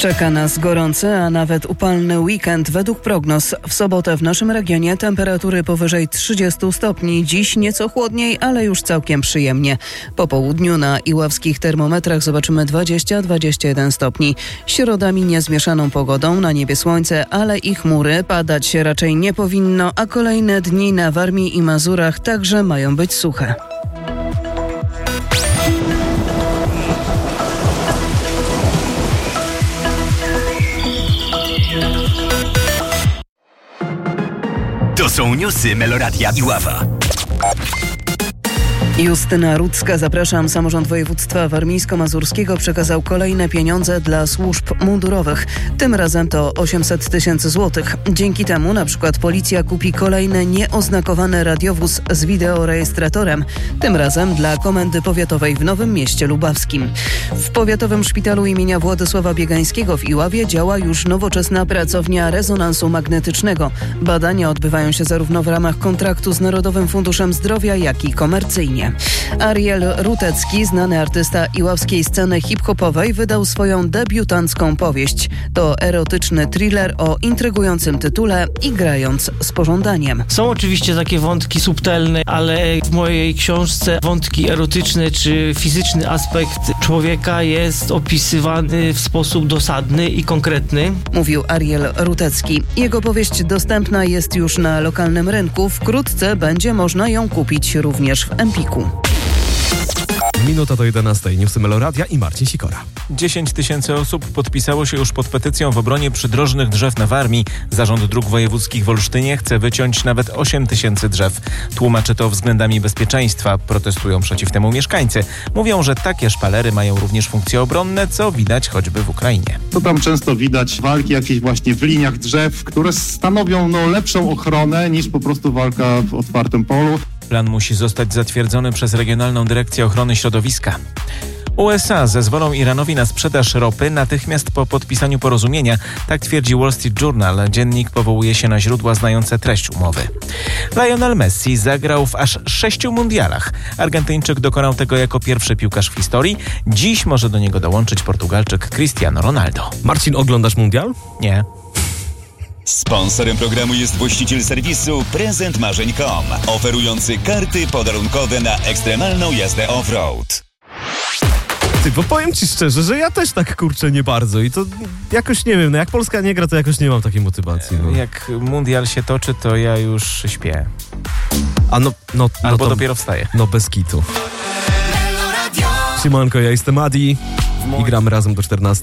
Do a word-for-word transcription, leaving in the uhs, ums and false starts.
Czeka nas gorący, a nawet upalny weekend. Według prognoz w sobotę w naszym regionie temperatury powyżej trzydziestu stopni. Dziś nieco chłodniej, ale już całkiem przyjemnie. Po południu na iławskich termometrach zobaczymy dwadzieścia do dwudziestu jeden stopni. Środami niezmieszaną pogodą, na niebie słońce, ale i chmury. Padać się raczej nie powinno, a kolejne dni na Warmii i Mazurach także mają być suche. To są newsy Meloradia Iława. Justyna Rudzka, zapraszam. Samorząd województwa warmińsko-mazurskiego przekazał kolejne pieniądze dla służb mundurowych. Tym razem to osiemset tysięcy złotych. Dzięki temu na przykład policja kupi kolejny nieoznakowany radiowóz z wideorejestratorem. Tym razem dla Komendy Powiatowej w Nowym Mieście Lubawskim. W Powiatowym Szpitalu imienia Władysława Biegańskiego w Iławie działa już nowoczesna pracownia rezonansu magnetycznego. Badania odbywają się zarówno w ramach kontraktu z Narodowym Funduszem Zdrowia, jak i komercyjnie. Ariel Rutecki, znany artysta iławskiej sceny hip-hopowej, wydał swoją debiutancką powieść. To erotyczny thriller o intrygującym tytule i grając z pożądaniem. Są oczywiście takie wątki subtelne, ale w mojej książce wątki erotyczne czy fizyczny aspekt człowieka jest opisywany w sposób dosadny i konkretny. Mówił Ariel Rutecki. Jego powieść dostępna jest już na lokalnym rynku. Wkrótce będzie można ją kupić również w Empiku. Minuta do jedenastej. Newsy Meloradia i Marcin Sikora. dziesięć tysięcy osób podpisało się już pod petycją w obronie przydrożnych drzew na Warmii. Zarząd Dróg Wojewódzkich w Olsztynie chce wyciąć nawet osiem tysięcy drzew. Tłumaczy to względami bezpieczeństwa. Protestują przeciw temu mieszkańcy. Mówią, że takie szpalery mają również funkcje obronne, co widać choćby w Ukrainie. To tam często widać walki jakieś właśnie w liniach drzew, które stanowią no, lepszą ochronę niż po prostu walka w otwartym polu. Plan musi zostać zatwierdzony przez Regionalną Dyrekcję Ochrony Środowiska. U S A zezwolą Iranowi na sprzedaż ropy natychmiast po podpisaniu porozumienia, tak twierdzi Wall Street Journal. Dziennik powołuje się na źródła znające treść umowy. Lionel Messi zagrał w aż sześciu mundialach. Argentyńczyk dokonał tego jako pierwszy piłkarz w historii. Dziś może do niego dołączyć Portugalczyk Cristiano Ronaldo. Marcin, oglądasz mundial? Nie. Sponsorem programu jest właściciel serwisu prezent marzeń kropka com, oferujący karty podarunkowe na ekstremalną jazdę off-road. Ty, bo powiem ci szczerze, że ja też tak kurczę nie bardzo i to jakoś nie wiem, no jak Polska nie gra, to jakoś nie mam takiej motywacji. No. Jak mundial się toczy, to ja już śpię. A no, no, no Albo to, dopiero wstaję. No bez kitu. Siemanko, ja jestem Adi i gramy razem do czternastej.